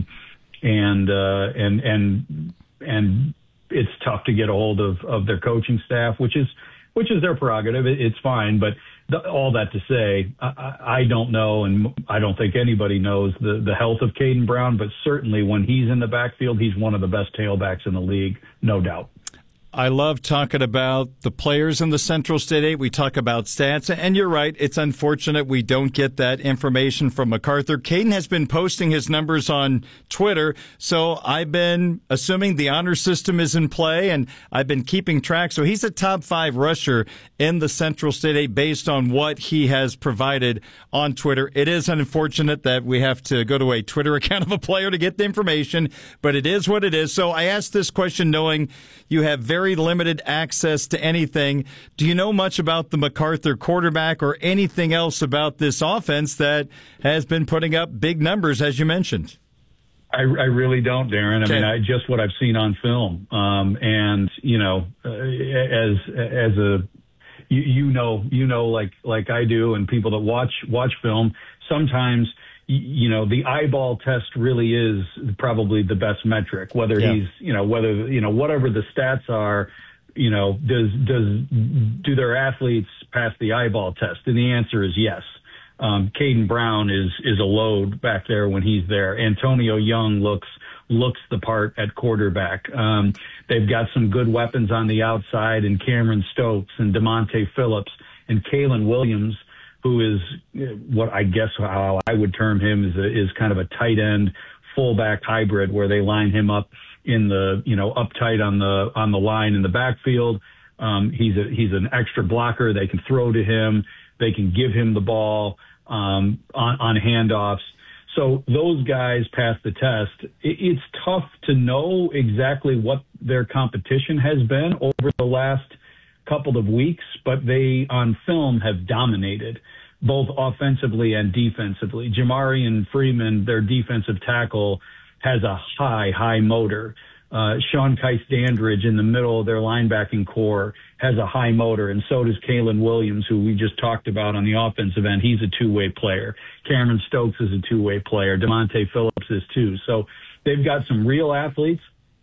and uh, and and and. It's tough to get a hold of, of their coaching staff, which is which is their prerogative. It, it's fine. But the, all that to say, I, I don't know, and I don't think anybody knows the, the health of Caden Brown, but certainly when he's in the backfield, he's one of the best tailbacks in the league, no doubt. I love talking about the players in the Central State Eight. We talk about stats, and you're right. It's unfortunate we don't get that information from MacArthur. Caden has been posting his numbers on Twitter, so I've been assuming the honor system is in play, and I've been keeping track. So he's a top five rusher in the Central State Eight based on what he has provided on Twitter. It is unfortunate that we have to go to a Twitter account of a player to get the information, but it is what it is. So I asked this question knowing you have very limited access to anything. Do you know much about the MacArthur quarterback or anything else about this offense that has been putting up big numbers, as you mentioned? I, I really don't, Darren. I Okay. mean, I just what I've seen on film. Um, and, you know, uh, as as a you, you know, you know, like like I do and people that watch watch film, sometimes you know, the eyeball test really is probably the best metric, whether Yeah. he's, you know, whether, you know, whatever the stats are, you know, does, does, do their athletes pass the eyeball test? And the answer is yes. Um, Caden Brown is, is a load back there when he's there. Antonio Young looks, looks the part at quarterback. Um, they've got some good weapons on the outside and Cameron Stokes and DeMonte Phillips and Kalen Williams, who is what I guess how I would term him is a, is kind of a tight end fullback hybrid where they line him up in the, you know, up tight on the, on the line in the backfield. Um, he's a, he's an extra blocker. They can throw to him. They can give him the ball, um, on, on handoffs. So those guys pass the test. It, it's tough to know exactly what their competition has been over the last couple of weeks, but they on film have dominated both offensively and defensively. Jamarian Freeman, their defensive tackle, has a high, high motor. Uh, Sean Kice Dandridge in the middle of their linebacking core has a high motor, and so does Kalen Williams, who we just talked about on the offensive end. He's a two-way player. Cameron Stokes is a two-way player. DeMonte Phillips is too. So they've got some real athletes,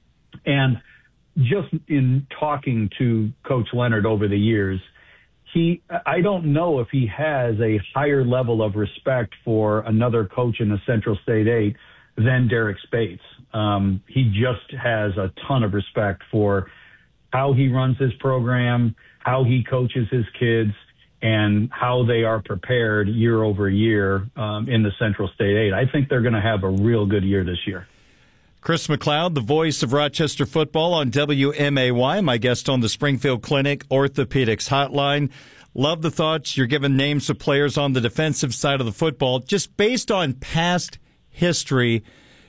and just in talking to Coach Leonard over the years, he, I don't know if he has a higher level of respect for another coach in the Central State Eight than Derek Spates. Um, he just has a ton of respect for how he runs his program, how he coaches his kids, and how they are prepared year over year um, in the Central State Eight. I think they're going to have a real good year this year. Chris McLeod, the voice of Rochester football on W M A Y, my guest on the Springfield Clinic Orthopedics Hotline. Love the thoughts. You're giving names of players on the defensive side of the football. Just based on past history,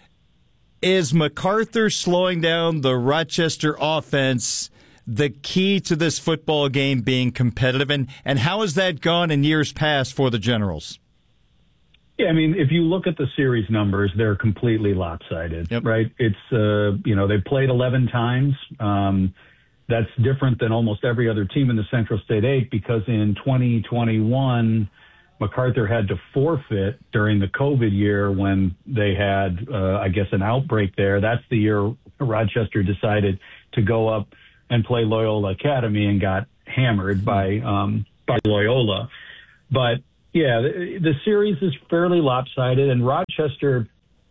is MacArthur slowing down the Rochester offense the key to this football game being competitive? And, and how has that gone in years past for the Generals? Yeah, I mean, if you look at the series numbers, they're completely lopsided, yep. right? It's, uh, you know, they played eleven times. Um, that's different than almost every other team in the Central State Eight because in twenty twenty-one, MacArthur had to forfeit during the COVID year when they had, uh, I guess, an outbreak there. That's the year Rochester decided to go up and play Loyola Academy and got hammered by um, by Loyola. But yeah, the, the series is fairly lopsided, and Rochester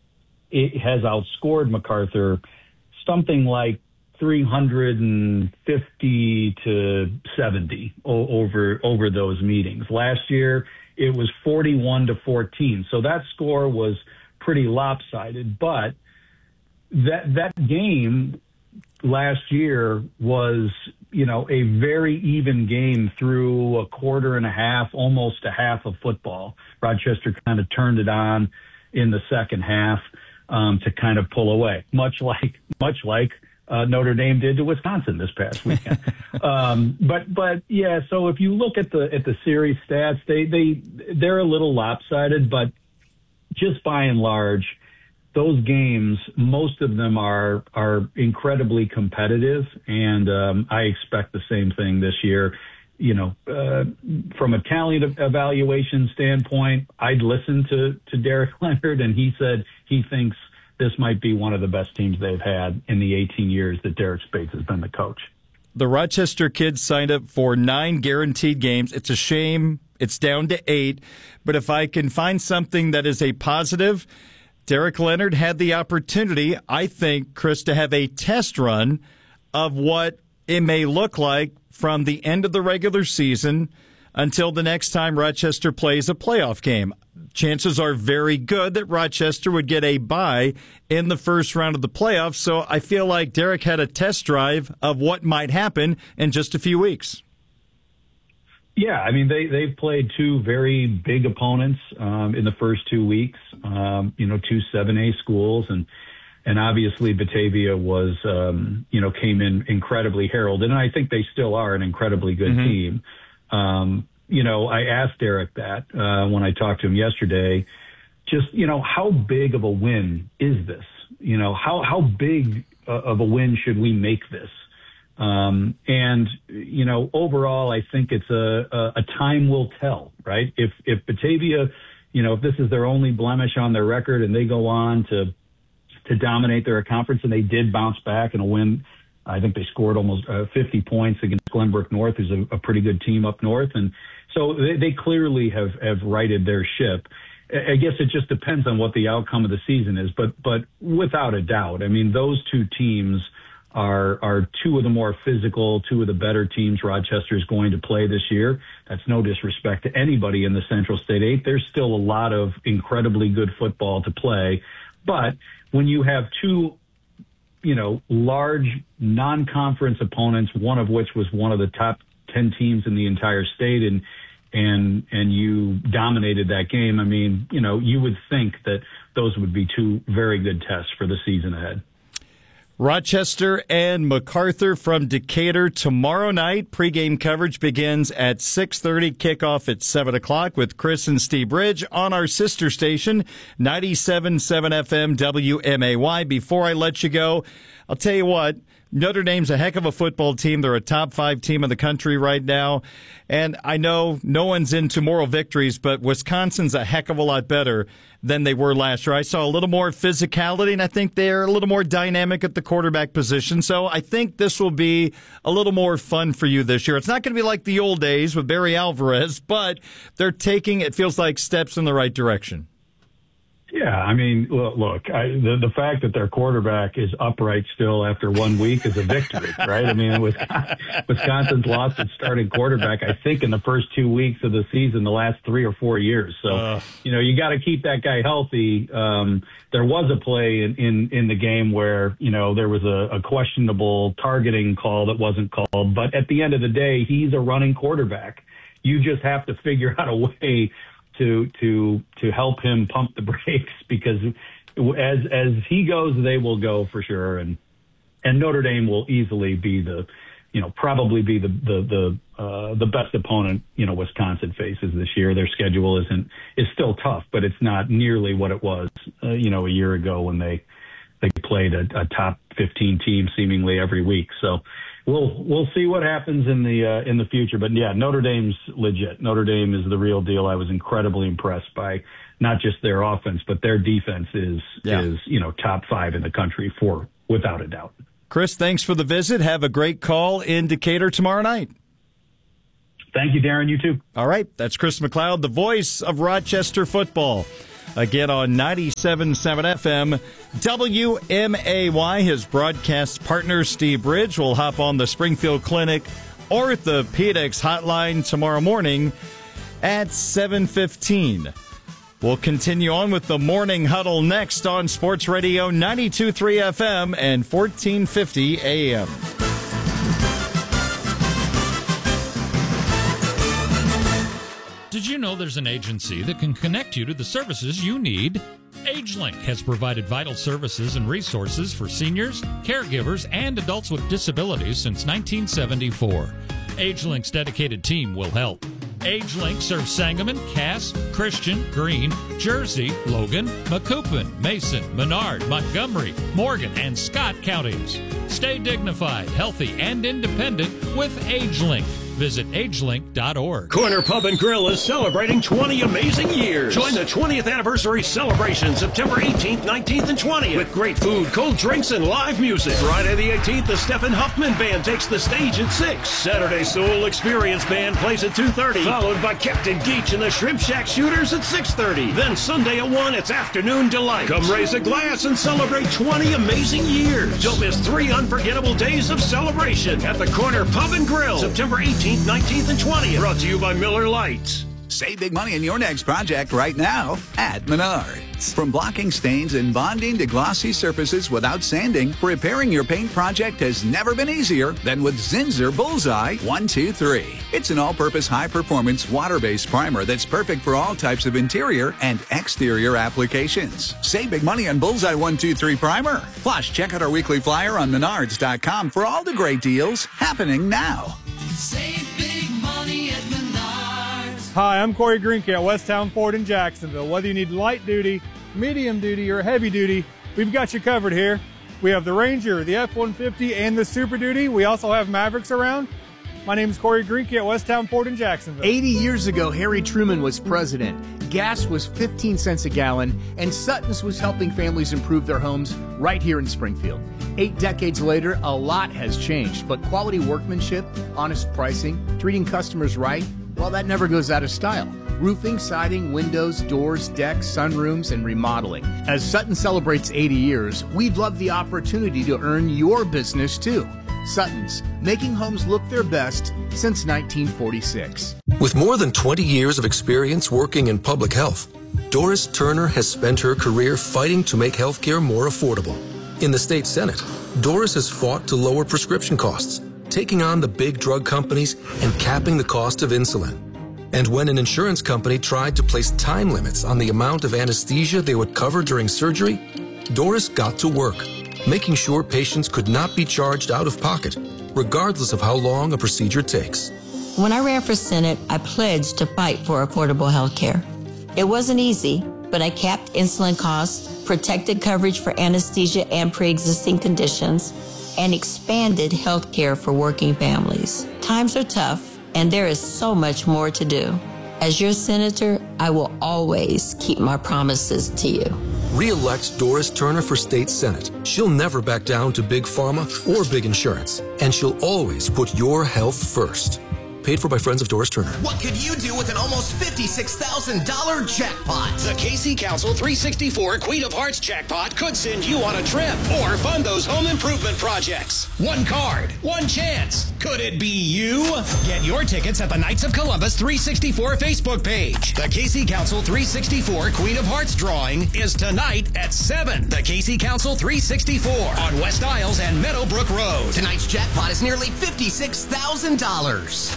it has outscored MacArthur something like three hundred fifty to seventy o- over over those meetings. Last year, it was forty-one to fourteen, so that score was pretty lopsided. But that that game last year was, you know, a very even game through a quarter and a half, almost a half of football. Rochester kind of turned it on in the second half um, to kind of pull away, much like much like uh, Notre Dame did to Wisconsin this past weekend. um, but but yeah, so if you look at the at the series stats, they they they're a little lopsided, but just by and large, those games, most of them are are incredibly competitive, and um, I expect the same thing this year. You know, uh, from a talent evaluation standpoint, I'd listen to, to Derek Leonard, and he said he thinks this might be one of the best teams they've had in the eighteen years that Derek Spates has been the coach. The Rochester kids signed up for nine guaranteed games. It's a shame it's down to eight, but if I can find something that is a positive, Derek Leonard had the opportunity, I think, Chris, to have a test run of what it may look like from the end of the regular season until the next time Rochester plays a playoff game. Chances are very good that Rochester would get a bye in the first round of the playoffs, so I feel like Derek had a test drive of what might happen in just a few weeks. Yeah, I mean, they, they've played two very big opponents um, in the first two weeks, um, you know, two seven A schools. And and obviously Batavia was, um, you know, came in incredibly heralded. And I think they still are an incredibly good mm-hmm. team. Um, you know, I asked Derek that uh, when I talked to him yesterday, just, you know, how big of a win is this? You know, how, how big of a win should we make this? Um, and, you know, overall, I think it's a, a, a time will tell, right? If, if Batavia, you know, if this is their only blemish on their record and they go on to, to dominate their conference, and they did bounce back and win, I think they scored almost uh, fifty points against Glenbrook North, who's a, a pretty good team up north. And so they, they clearly have, have righted their ship. I guess it just depends on what the outcome of the season is, but, but without a doubt, I mean, those two teams are are two of the more physical, two of the better teams Rochester is going to play this year. That's no disrespect to anybody in the Central State Eight. There's still a lot of incredibly good football to play. But when you have two, you know, large non-conference opponents, one of which was one of the top ten teams in the entire state, and and and you dominated that game, I mean, you know, you would think that those would be two very good tests for the season ahead. Rochester and MacArthur from Decatur tomorrow night. Pregame coverage begins at six thirty, kickoff at seven o'clock with Chris and Steve Bridge on our sister station, ninety-seven point seven F M W M A Y. Before I let you go, I'll tell you what, Notre Dame's a heck of a football team. They're a top five team in the country right now. And I know no one's into moral victories, but Wisconsin's a heck of a lot better than they were last year. I saw a little more physicality, and I think they're a little more dynamic at the quarterback position. So I think this will be a little more fun for you this year. It's not going to be like the old days with Barry Alvarez, but they're taking, it feels like, steps in the right direction. Yeah, I mean, look, look I, the the fact that their quarterback is upright still after one week is a victory, right? I mean, Wisconsin, Wisconsin's lost its starting quarterback, I think, in the first two weeks of the season, the last three or four years. So, uh, you know, you got to keep that guy healthy. Um, there was a play in, in, in the game where, you know, there was a, a questionable targeting call that wasn't called. But at the end of the day, he's a running quarterback. You just have to figure out a way to to to help him pump the brakes, because as as he goes, they will go for sure, and and Notre Dame will easily be the, you know, probably be the the the uh, the best opponent, you know, Wisconsin faces this year. Their schedule isn't is still tough, but it's not nearly what it was, uh, you know, a year ago when they they played a, a top fifteen team seemingly every week. So. We'll we'll see what happens in the uh, in the future, but yeah, Notre Dame's legit. Notre Dame is the real deal. I was incredibly impressed by not just their offense, but their defense is yeah. is you know top five in the country for without a doubt. Chris, thanks for the visit. Have a great call in Decatur tomorrow night. Thank you, Darren. You too. All right, that's Chris McLeod, the voice of Rochester football. Again on ninety-seven point seven F M, W M A Y. His broadcast partner, Steve Bridge, will hop on the Springfield Clinic Orthopedics hotline tomorrow morning at seven fifteen. We'll continue on with the Morning Huddle next on Sports Radio ninety-two point three F M and fourteen fifty A M. Did you know there's an agency that can connect you to the services you need? AgeLink has provided vital services and resources for seniors, caregivers, and adults with disabilities since nineteen seventy-four. AgeLink's dedicated team will help. AgeLink serves Sangamon, Cass, Christian, Greene, Jersey, Logan, Macoupin, Mason, Menard, Montgomery, Morgan, and Scott counties. Stay dignified, healthy, and independent with AgeLink. Visit agelink dot org. Corner Pub and Grill is celebrating twenty amazing years. Join the twentieth anniversary celebration September eighteenth, nineteenth, and twentieth with great food, cold drinks, and live music. Friday the eighteenth, the Stephen Huffman Band takes the stage at six. Saturday, Soul Experience Band plays at two thirty, followed by Captain Geach and the Shrimp Shack Shooters at six thirty. Then Sunday at one, it's Afternoon Delight. Come raise a glass and celebrate twenty amazing years. Don't miss three unforgettable days of celebration at the Corner Pub and Grill, September eighteenth, nineteenth, and twentieth. Brought to you by Miller Lite. Save big money on your next project right now at Menards. From blocking stains and bonding to glossy surfaces without sanding, repairing your paint project has never been easier than with Zinsser Bullseye one two three. It's an all-purpose high-performance water-based primer that's perfect for all types of interior and exterior applications. Save big money on Bullseye one two three primer. Plus, check out our weekly flyer on menards dot com for all the great deals happening now. Save big money at Menards. Hi, I'm Corey Greenke at Westtown Ford in Jacksonville. Whether you need light duty, medium duty, or heavy duty, we've got you covered here. We have the Ranger, the F one fifty, and the Super Duty. We also have Mavericks around. My name is Corey Greenke at Westtown Ford in Jacksonville. eighty years ago, Harry Truman was president. Gas was fifteen cents a gallon, and Sutton's was helping families improve their homes right here in Springfield. Eight decades later, a lot has changed, but quality workmanship, honest pricing, treating customers right, well, that never goes out of style. Roofing, siding, windows, doors, decks, sunrooms, and remodeling. As Sutton celebrates eighty years, we'd love the opportunity to earn your business too. Sutton's, making homes look their best since nineteen forty-six. With more than twenty years of experience working in public health, Doris Turner has spent her career fighting to make healthcare more affordable. In the state Senate, Doris has fought to lower prescription costs, taking on the big drug companies and capping the cost of insulin. And when an insurance company tried to place time limits on the amount of anesthesia they would cover during surgery, Doris got to work, making sure patients could not be charged out of pocket, regardless of how long a procedure takes. When I ran for Senate, I pledged to fight for affordable health care. It wasn't easy, but I capped insulin costs, protected coverage for anesthesia and pre-existing conditions, and expanded health care for working families. Times are tough, and there is so much more to do. As your senator, I will always keep my promises to you. Re-elect Doris Turner for state Senate. She'll never back down to big pharma or big insurance, and she'll always put your health first. Paid for by Friends of Doris Turner. What could you do with an almost fifty-six thousand dollars jackpot? The K C Council three sixty-four Queen of Hearts jackpot could send you on a trip or fund those home improvement projects. One card, one chance. Could it be you? Get your tickets at the Knights of Columbus three sixty-four Facebook page. The K C Council three sixty-four Queen of Hearts drawing is tonight at seven. The K C Council three sixty-four on West Isles and Meadowbrook Road. Tonight's jackpot is nearly fifty-six thousand dollars.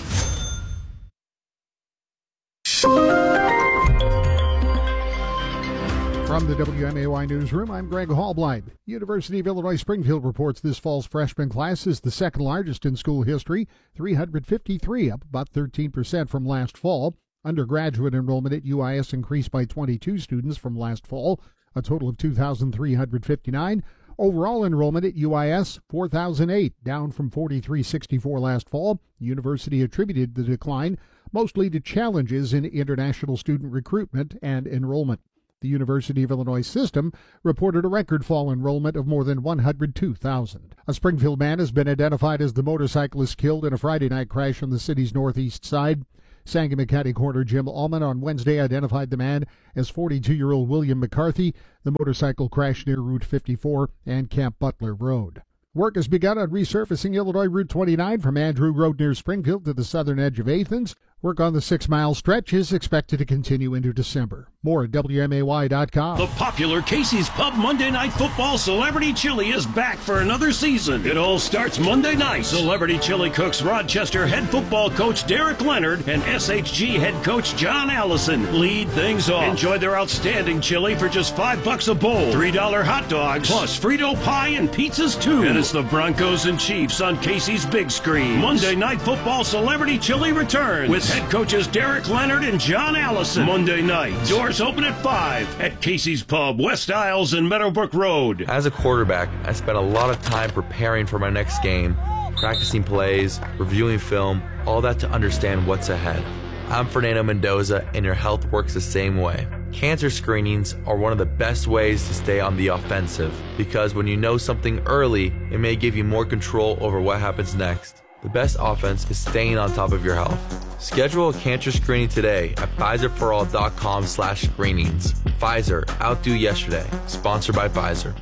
From the W M A Y Newsroom, I'm Greg Hallblind. University of Illinois Springfield reports this fall's freshman class is the second largest in school history, three hundred fifty-three, up about thirteen percent from last fall. Undergraduate enrollment at U I S increased by twenty-two students from last fall, a total of two thousand three hundred fifty-nine. Overall enrollment at U I S, four thousand eight, down from forty-three sixty-four last fall. The university attributed the decline mostly to challenges in international student recruitment and enrollment. The University of Illinois system reported a record fall enrollment of more than one hundred two thousand. A Springfield man has been identified as the motorcyclist killed in a Friday night crash on the city's northeast side. Sangamon County Coroner Jim Allman on Wednesday identified the man as forty-two-year-old William McCarthy. The motorcycle crashed near Route fifty-four and Camp Butler Road. Work has begun on resurfacing Illinois Route twenty-nine from Andrew Road near Springfield to the southern edge of Athens. Work on the six-mile stretch is expected to continue into December. More at W M A Y dot com. The popular Casey's Pub Monday Night Football Celebrity Chili is back for another season. It all starts Monday night. Celebrity Chili cooks Rochester head football coach Derek Leonard and S H G head coach John Allison lead things off. Enjoy their outstanding chili for just five bucks a bowl. three dollar hot dogs, plus Frito pie and pizzas too. And it's the Broncos and Chiefs on Casey's big screen. Monday Night Football Celebrity Chili returns with head coaches Derek Leonard and John Allison. Monday night. Doors open at five at Casey's Pub, West Isles and Meadowbrook Road. As a quarterback, I spent a lot of time preparing for my next game, practicing plays, reviewing film, all that to understand what's ahead. I'm Fernando Mendoza, and your health works the same way. Cancer screenings are one of the best ways to stay on the offensive, because when you know something early, it may give you more control over what happens next. The best offense is staying on top of your health. Schedule a cancer screening today at Pfizer for all dot com slash screenings. Pfizer, outdo yesterday. Sponsored by Pfizer.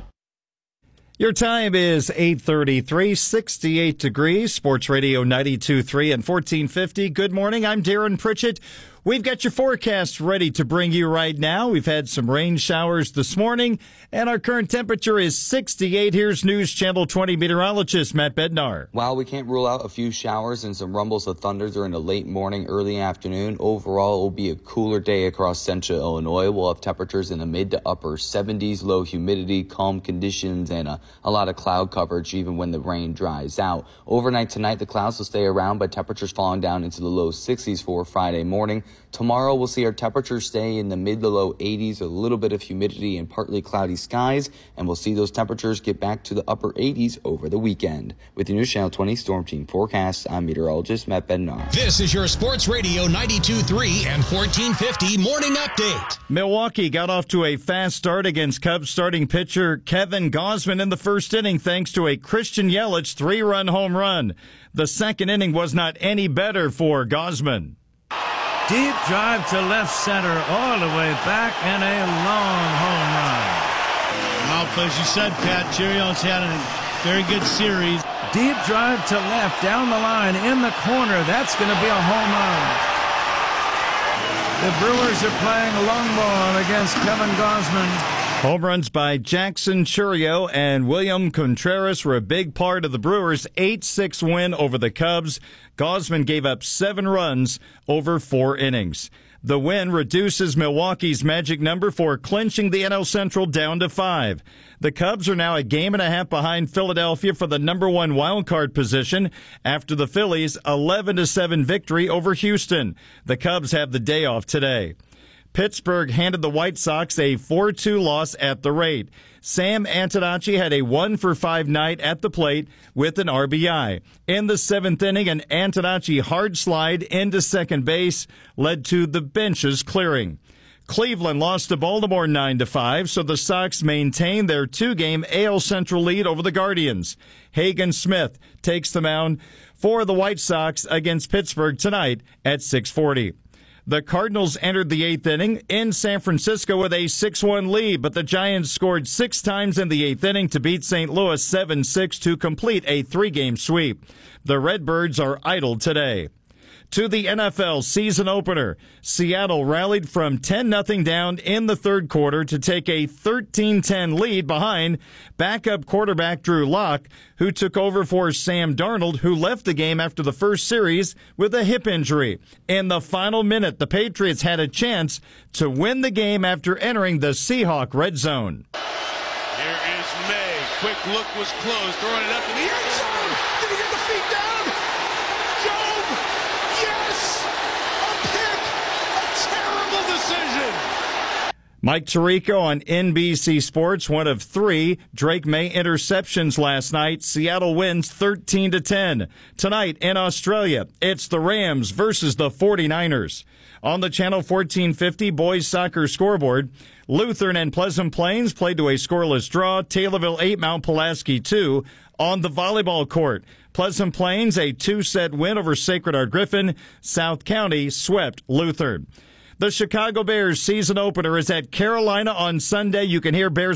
Your time is eight thirty-three, sixty-eight degrees, Sports Radio ninety-two point three and fourteen fifty. Good morning, I'm Darren Pritchett. We've got your forecast ready to bring you right now. We've had some rain showers this morning, and our current temperature is sixty-eight. Here's News Channel twenty meteorologist Matt Bednar. While we can't rule out a few showers and some rumbles of thunder during the late morning, early afternoon, overall it will be a cooler day across central Illinois. We'll have temperatures in the mid to upper seventies, low humidity, calm conditions, and a, a lot of cloud coverage even when the rain dries out. Overnight tonight, the clouds will stay around, but temperatures falling down into the low sixties for Friday morning. Tomorrow, we'll see our temperatures stay in the mid to low eighties, a little bit of humidity and partly cloudy skies, and we'll see those temperatures get back to the upper eighties over the weekend. With the News Channel twenty Storm Team forecast, I'm meteorologist Matt Bednar. This is your Sports Radio ninety-two point three and fourteen fifty morning update. Milwaukee got off to a fast start against Cubs starting pitcher Kevin Gausman in the first inning thanks to a Christian Yelich three-run home run. The second inning was not any better for Gausman. Deep drive to left center all the way back and a long home run. Well, as you said, Pat, Cheerios had a very good series. Deep drive to left down the line in the corner. That's going to be a home run. The Brewers are playing long ball against Kevin Gausman. Home runs by Jackson Chourio and William Contreras were a big part of the Brewers' eight six win over the Cubs. Gausman gave up seven runs over four innings. The win reduces Milwaukee's magic number for clinching the N L Central down to five. The Cubs are now a game and a half behind Philadelphia for the number one wild card position after the Phillies' eleven to seven victory over Houston. The Cubs have the day off today. Pittsburgh handed the White Sox a four two loss at the rate. Sam Antonacci had a one for five night at the plate with an R B I. In the seventh inning, an Antonacci hard slide into second base led to the benches clearing. Cleveland lost to Baltimore nine to five, so the Sox maintain their two-game A L Central lead over the Guardians. Hagen Smith takes the mound for the White Sox against Pittsburgh tonight at six forty. The Cardinals entered the eighth inning in San Francisco with a six one lead, but the Giants scored six times in the eighth inning to beat Saint Louis seven six to complete a three-game sweep. The Redbirds are idle today. To the N F L season opener, Seattle rallied from ten nothing down in the third quarter to take a thirteen ten lead behind backup quarterback Drew Lock, who took over for Sam Darnold, who left the game after the first series with a hip injury. In the final minute, the Patriots had a chance to win the game after entering the Seahawk red zone. Here is May. Quick look was closed, throwing it up in the end zone. Did he get the feet down? Mike Tirico on N B C Sports, one of three Drake May interceptions last night. Seattle wins thirteen to ten. Tonight in Australia, it's the Rams versus the forty-niners. On the Channel fourteen fifty boys soccer scoreboard, Lutheran and Pleasant Plains played to a scoreless draw. Taylorville eight, Mount Pulaski two. On the volleyball court, Pleasant Plains a two-set win over Sacred Heart Griffin. South County swept Lutheran. The Chicago Bears season opener is at Carolina on Sunday. You can hear Bears